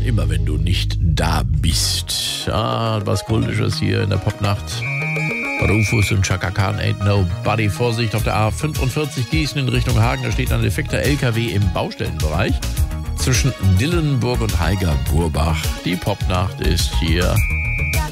immer wenn du nicht da bist. Was Kultisches hier in der Popnacht. Rufus und Chaka Khan, Ain't Nobody. Vorsicht auf der A45 Gießen in Richtung Hagen. Da steht ein defekter LKW im Baustellenbereich. Zwischen Dillenburg und Heiger-Burbach. Die Popnacht ist hier.